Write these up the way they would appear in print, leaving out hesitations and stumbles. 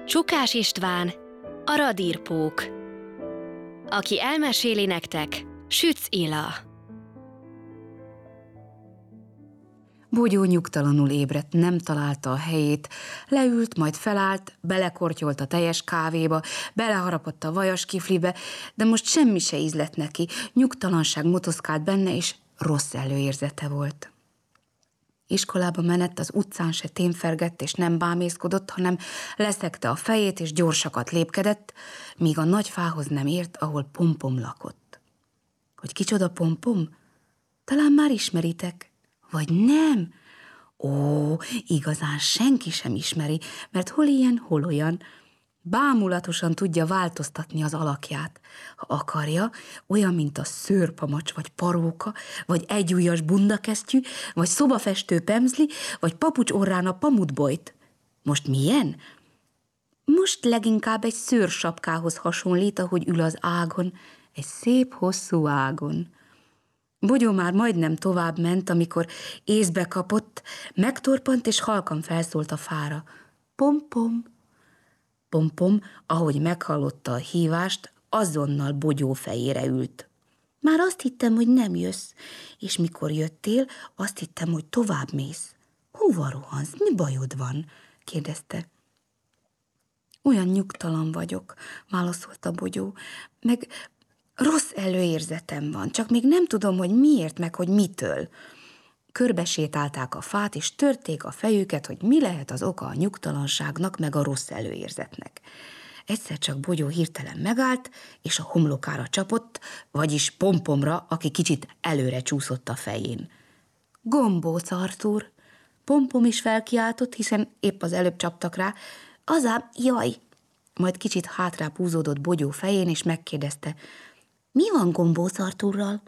Csukás István, a radírpók. Aki elmeséli nektek, Sütz Ila. Bogyó nyugtalanul ébredt, nem találta a helyét, leült, majd felállt, belekortyolt a teljes kávéba, beleharapott a vajas kiflibe, de most semmi se ízlett neki, nyugtalanság motoszkált benne, és rossz előérzete volt. Iskolába menett, az utcán se témfergett és nem bámészkodott, hanem leszegte a fejét és gyorsakat lépkedett, míg a nagy fához nem ért, ahol Pompom lakott. Hogy kicsoda Pompom? Talán már ismeritek, vagy nem? Ó, igazán senki sem ismeri, mert hol ilyen, hol olyan. Bámulatosan tudja változtatni az alakját. Ha akarja, olyan, mint a szőrpamacs, vagy paróka, vagy egyujjas bundakesztyű, vagy szobafestő pemzli, vagy papucs orrán a pamutbojt. Most milyen? Most leginkább egy szőrsapkához hasonlít, ahogy ül az ágon, egy szép hosszú ágon. Bogyó már majdnem tovább ment, amikor észbe kapott, megtorpant és halkan felszólt a fára. Pompom! Pompom, ahogy meghallotta a hívást, azonnal Bogyó fejére ült. Már azt hittem, hogy nem jössz, és mikor jöttél, azt hittem, hogy tovább mész. Hova rohansz? Mi bajod van? kérdezte. Olyan nyugtalan vagyok, válaszolta Bogyó, meg rossz előérzetem van, csak még nem tudom, hogy miért, meg hogy mitől. Körbesétálták a fát, és törték a fejüket, hogy mi lehet az oka a nyugtalanságnak, meg a rossz előérzetnek. Egyszer csak Bogyó hirtelen megállt, és a homlokára csapott, vagyis Pompomra, aki kicsit előre csúszott a fején. Gombóc Artúr! Pompom is felkiáltott, hiszen épp az előbb csaptak rá. Azám, jaj! Majd kicsit hátrább húzódott Bogyó fején, és megkérdezte, mi van Gombóc Artúrral?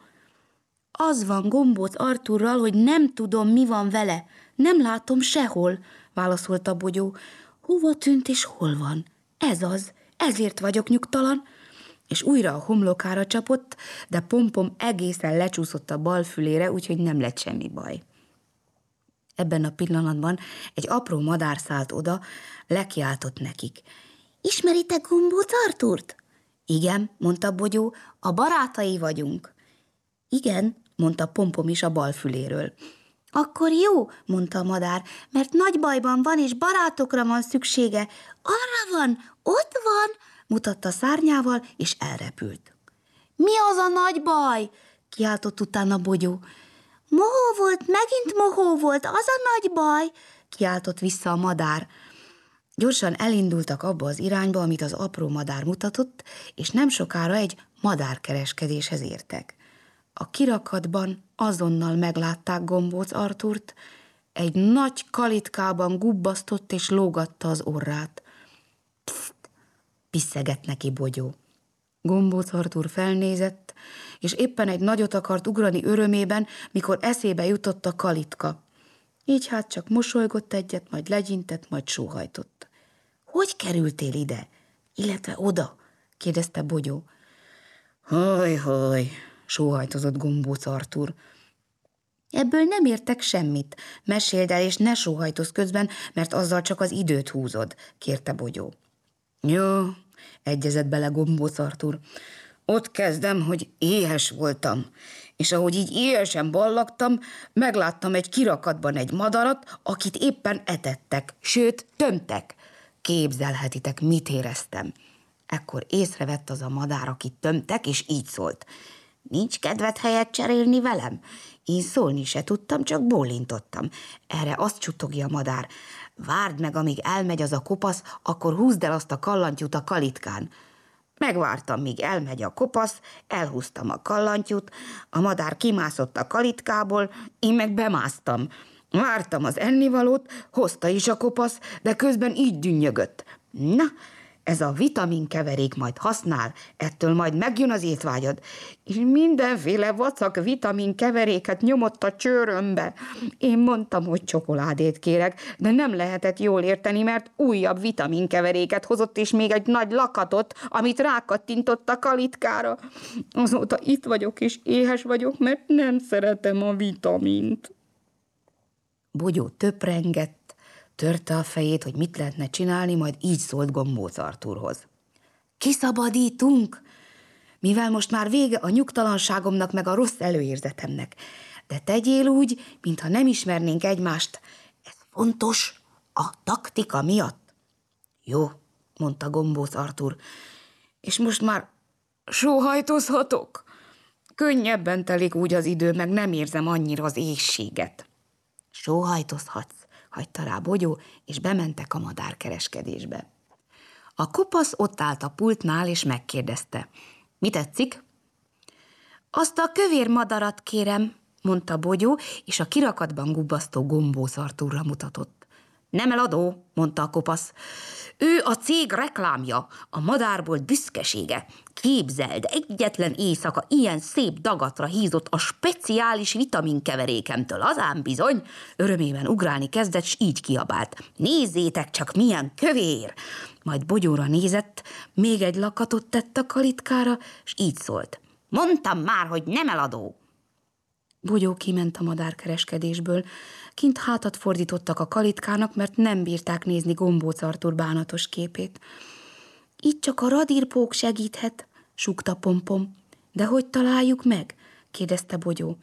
Az van Gombóc Artúrral, hogy nem tudom, mi van vele. Nem látom sehol, válaszolta Bogyó. Hova tűnt és hol van? Ez az, ezért vagyok nyugtalan. És újra a homlokára csapott, de Pompom egészen lecsúszott a bal fülére, úgyhogy nem lett semmi baj. Ebben a pillanatban egy apró madár szállt oda, lekiáltott nekik. Ismeritek Gombóc Artúrt? Igen, mondta Bogyó, a barátai vagyunk. Igen, mondta Pompom is a bal füléről. Akkor jó, mondta a madár, mert nagy bajban van, és barátokra van szüksége. Arra van, ott van, mutatta szárnyával, és elrepült. Mi az a nagy baj? Kiáltott utána Bogyó. Mohó volt, megint mohó volt, az a nagy baj, kiáltott vissza a madár. Gyorsan elindultak abba az irányba, amit az apró madár mutatott, és nem sokára egy madárkereskedéshez értek. A kirakatban azonnal meglátták Gombóc Artúrt, egy nagy kalitkában gubbasztott és lógatta az orrát. Pszt! Piszegett neki Bogyó. Gombóc Artúr felnézett, és éppen egy nagyot akart ugrani örömében, mikor eszébe jutott a kalitka. Így hát csak mosolygott egyet, majd legyintett, majd sóhajtott. Hogy kerültél ide? Illetve oda? kérdezte Bogyó. Haj, sóhajtozott Gombóc Artúr. Ebből nem értek semmit. Meséld el, és ne sóhajtozz közben, mert azzal csak az időt húzod, kérte Bogyó. Jó, egyezett bele Gombóc Artúr. Ott kezdem, hogy éhes voltam, és ahogy így éhesen ballagtam, megláttam egy kirakatban egy madarat, akit éppen etettek, sőt, tömtek. Képzelhetitek, mit éreztem. Ekkor észrevett az a madár, akit tömtek, és így szólt. Nincs kedved helyet cserélni velem? Én szólni se tudtam, csak bólintottam. Erre azt csutogja a madár. Várd meg, amíg elmegy az a kopasz, akkor húzd el azt a kallantyút a kalitkán. Megvártam, míg elmegy a kopasz, elhúztam a kallantyút, a madár kimászott a kalitkából, én meg bemásztam. Vártam az ennivalót, hozta is a kopasz, de közben így dünnyögött. Na, ez a vitaminkeverék majd használ, ettől majd megjön az étvágyad. És mindenféle vacak vitaminkeveréket nyomott a csőrömbe. Én mondtam, hogy csokoládét kérek, de nem lehetett jól érteni, mert újabb vitaminkeveréket hozott, és még egy nagy lakatot, amit rákattintott a kalitkára. Azóta itt vagyok, és éhes vagyok, mert nem szeretem a vitamint. Bogyó Törte a fejét, hogy mit lehetne csinálni, majd így szólt Gombóc Artúrhoz. Kiszabadítunk, mivel most már vége a nyugtalanságomnak meg a rossz előérzetemnek. De tegyél úgy, mintha nem ismernénk egymást. Ez fontos a taktika miatt. Jó, mondta Gombóc Artúr, és most már sóhajtozhatok? Könnyebben telik úgy az idő, meg nem érzem annyira az éhséget. Sóhajtozhatsz, hagyta rá Bogyó, és bementek a madárkereskedésbe. A kopasz ott állt a pultnál, és megkérdezte. Mi tetszik? Azt a kövér madarat kérem, mondta Bogyó, és a kirakatban gubbasztó Gombóc Artúrra mutatott. Nem eladó, mondta a kopasz. Ő a cég reklámja, a madárbolt büszkesége. Képzeld, egyetlen éjszaka ilyen szép dagatra hízott a speciális vitaminkeverékemtől, azán bizony. Örömében ugrálni kezdett, s így kiabált. Nézzétek csak, milyen kövér! Majd Bogyóra nézett, még egy lakatot tett a kalitkára, s így szólt. Mondtam már, hogy nem eladó! Bogyó kiment a madárkereskedésből. Kint hátat fordítottak a kalitkának, mert nem bírták nézni Gombóc Artúr bánatos képét. Itt csak a radírpók segíthet, súgta Pompom. De hogy találjuk meg? Kérdezte Bogyó.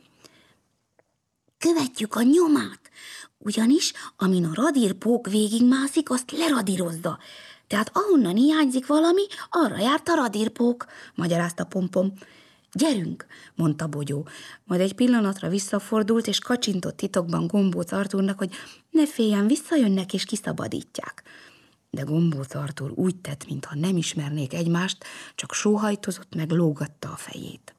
Követjük a nyomát, ugyanis amin a radírpók végigmászik, azt leradírozza. Tehát ahonnan hiányzik valami, arra járt a radírpók, magyarázta Pompom. Gyerünk, mondta Bogyó, majd egy pillanatra visszafordult, és kacsintott titokban Gombóc Artúrnak, hogy ne féljen, visszajönnek és kiszabadítják. De Gombóc Artúr úgy tett, mintha nem ismernék egymást, csak sóhajtozott, meg lógatta a fejét.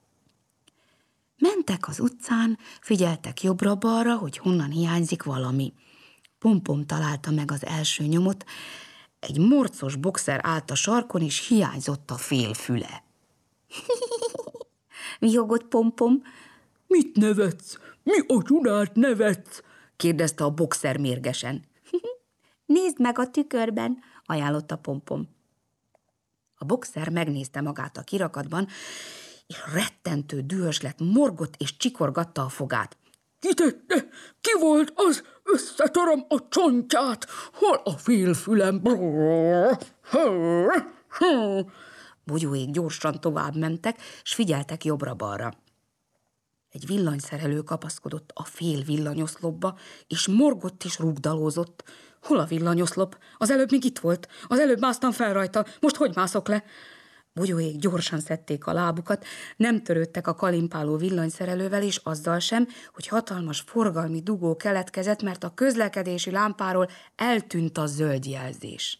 Mentek az utcán, figyeltek jobbra-balra, hogy honnan hiányzik valami. Pompom találta meg az első nyomot, egy morcos boxer állt a sarkon, és hiányzott a fél füle. Vihogott Pompom. Mit nevetsz? Mi a csodát nevetsz? Kérdezte a boxer mérgesen. Nézd meg a tükörben, ajánlotta Pompom. A boxer megnézte magát a kirakatban, és rettentő dühös lett, morgott és csikorgatta a fogát. Ki tette? Ki volt az? Összetöröm a csontját! Hol a félfülem? Bogyóék gyorsan tovább mentek, s figyeltek jobbra-balra. Egy villanyszerelő kapaszkodott a fél villanyoszlopba, és morgott és rúgdalózott. Hol a villanyoszlop? Az előbb még itt volt. Az előbb másztam fel rajta. Most hogy mászok le? Bogyóék gyorsan szedték a lábukat, nem törődtek a kalimpáló villanyszerelővel, és azzal sem, hogy hatalmas forgalmi dugó keletkezett, mert a közlekedési lámpáról eltűnt a zöld jelzés.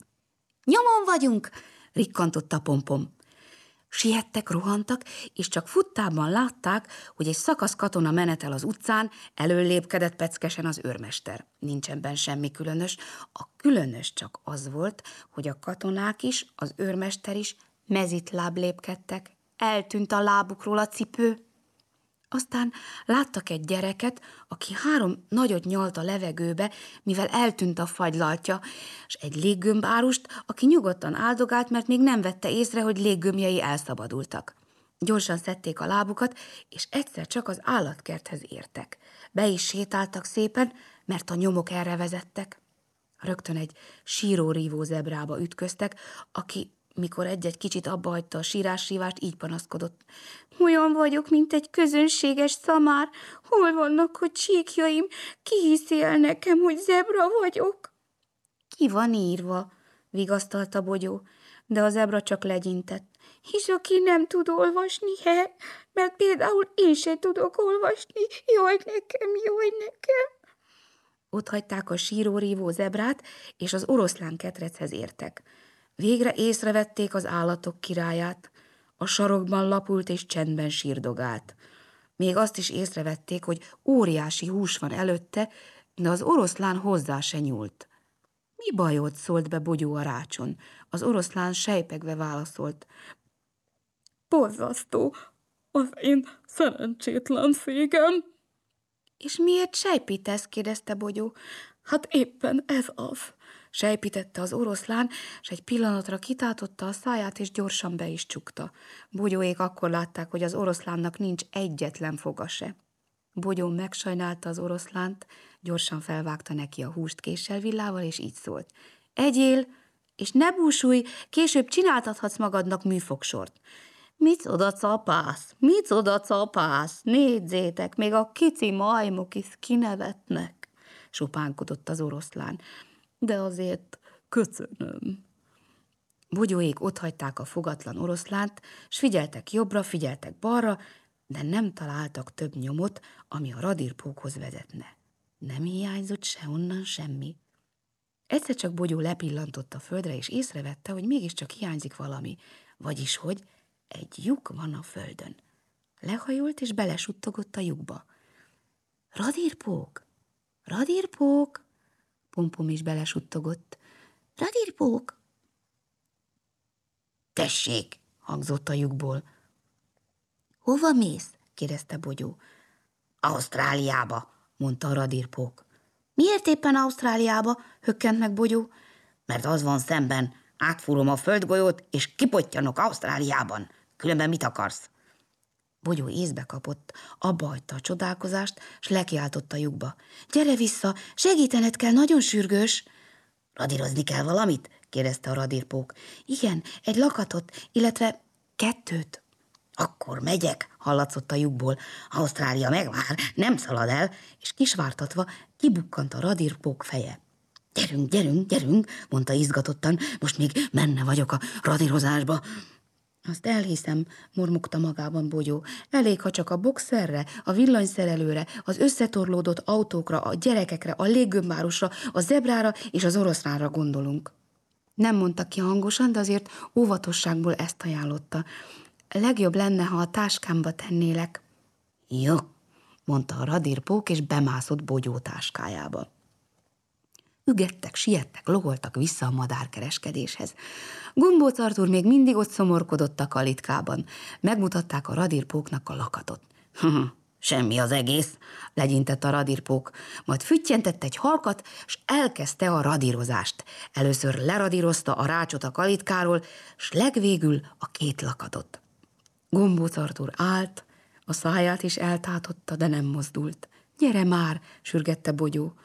Nyomon vagyunk! Rikkantott Pompom. Siettek, rohantak, és csak futtában látták, hogy egy szakasz katona menetel az utcán, előlépkedett peckesen az őrmester. Nincsen benne semmi különös. A különös csak az volt, hogy a katonák is, az őrmester is mezitláb lépkedtek. Eltűnt a lábukról a cipő. Aztán láttak egy gyereket, aki 3 nagyot nyalt a levegőbe, mivel eltűnt a fagylaltja, és egy léggömbárust, aki nyugodtan áldogált, mert még nem vette észre, hogy léggömbjei elszabadultak. Gyorsan szedték a lábukat, és egyszer csak az állatkerthez értek. Be is sétáltak szépen, mert a nyomok erre vezettek. Rögtön egy síró-rívó zebrába ütköztek, aki mikor egy-egy kicsit abbahagyta a sírás-sívást, így panaszkodott. Olyan vagyok, mint egy közönséges szamár. Hol vannak a csíkjaim? Ki hiszi el nekem, hogy zebra vagyok? Ki van írva, vigasztalta Bogyó, de a zebra csak legyintett. És aki nem tud olvasni, mert például én sem tudok olvasni. Jaj nekem, jaj nekem. Ott hagyták a síró-rívó zebrát, és az oroszlán ketrechez értek. Végre észrevették az állatok királyát, a sarokban lapult és csendben sírdogált. Még azt is észrevették, hogy óriási hús van előtte, de az oroszlán hozzá se nyúlt. Mi bajod? Szólt be Bogyó a rácson. Az oroszlán sejpegve válaszolt. Borzasztó, az én szerencsétlenségem. És miért sejpítesz? Kérdezte Bogyó. Hát éppen ez az. Sejpítette az oroszlán, s egy pillanatra kitátotta a száját, és gyorsan be is csukta. Bogyóék akkor látták, hogy az oroszlánnak nincs egyetlen foga se. Bogyó megsajnálta az oroszlánt, Gyorsan felvágta neki a húst késsel, villával, és így szólt. Egyél, és ne búsulj, később csináltathatsz magadnak műfogsort. Micsoda capász, nézzétek, még a kici majmok is kinevetnek, sopánkodott az oroszlán. De azért köszönöm. Bogyóék otthagyták a fogatlan oroszlánt, s figyeltek jobbra, figyeltek balra, de nem találtak több nyomot, ami a radírpókhoz vezetne. Nem hiányzott se onnan semmi. Egyszer csak Bogyó lepillantott a földre, és észrevette, hogy mégiscsak hiányzik valami, vagyis, hogy egy lyuk van a földön. Lehajolt, és belesuttogott a lyukba. Radírpók! Radírpók! Pompom is belesuttogott. Radírpók! Tessék! Hangzott a lyukból. Hova mész? Kérdezte Bogyó. Ausztráliába, mondta a radírpók. Miért éppen Ausztráliába? Hökkent meg Bogyó. Mert az van szemben, átfúrom a földgolyót, és kipottyanok Ausztráliában. Különben mit akarsz? Bogyó észbe kapott, abba hagyta a csodálkozást, s lekiáltott a lyukba. Gyere vissza, segítened kell, nagyon sürgős. Radírozni kell valamit? Kérdezte a radírpók. Igen, egy lakatot, illetve 2. Akkor megyek, hallatszott a lyukból. Ausztrália megvár, nem szalad el, és kisvártatva kibukkant a radírpók feje. Gyerünk, mondta izgatottan, most még benne vagyok a radírozásba. Azt elhiszem, mormogta magában Bogyó. Elég, ha csak a boxerre, a villanyszerelőre, az összetorlódott autókra, a gyerekekre, a léggömbárosra, a zebrára és az oroszlánra gondolunk. Nem mondta ki hangosan, de azért óvatosságból ezt ajánlotta. Legjobb lenne, ha a táskámba tennélek. Jó, mondta a radírpók, és bemászott Bogyó táskájába. Ügettek, siettek, logoltak vissza a madárkereskedéshez. Gombóc Artúr még mindig ott szomorkodott a kalitkában. Megmutatták a radírpóknak a lakatot. Semmi az egész, legyintett a radírpók, majd füttyentett egy halkat, s elkezdte a radírozást. Először leradírozta a rácsot a kalitkáról, s legvégül a 2 lakatot. Gombóc Artúr állt, a száját is eltátotta, de nem mozdult. Gyere már, sürgette Bogyó.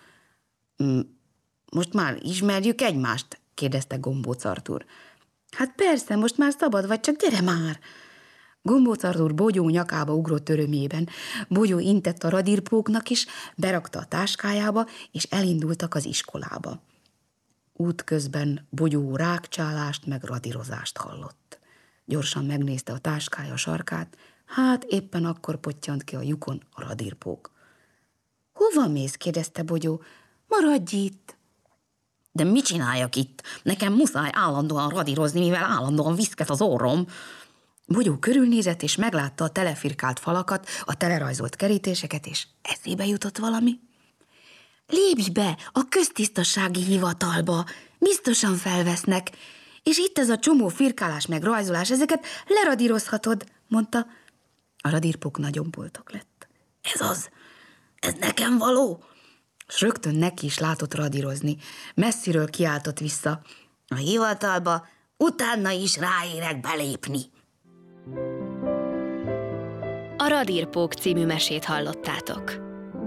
Most már ismerjük egymást? Kérdezte Gombóc Artúr. Hát persze, most már szabad vagy, csak gyere már! Gombóc Artúr Bogyó nyakába ugrott örömében. Bogyó intett a radírpóknak is, berakta a táskájába, és elindultak az iskolába. Útközben Bogyó rákcsálást meg radírozást hallott. Gyorsan megnézte a táskája sarkát, hát éppen akkor pottyant ki a lyukon a radírpók. Hova mész? Kérdezte Bogyó. Maradj itt! De mit csináljak itt? Nekem muszáj állandóan radírozni, mivel állandóan viszket az orrom. Bogyó körülnézett, és meglátta a telefirkált falakat, a telerajzolt kerítéseket, és eszébe jutott valami. Lépj be a köztisztasági hivatalba, biztosan felvesznek, és itt ez a csomó firkálás meg rajzolás, ezeket leradírozhatod, mondta. A radírpók nagyon boldog lett. Ez az, ez nekem való? S rögtön neki is látott radírozni. Messziről kiáltott vissza. A hivatalba utána is ráérek belépni. A Radírpók című mesét hallottátok.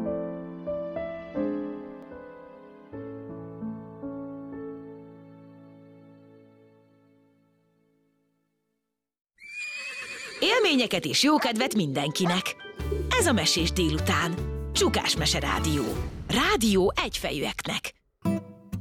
Élményeket és jókedvet mindenkinek! Ez a Mesés délután. Csukás Mese Rádió. Rádió egyfejűeknek.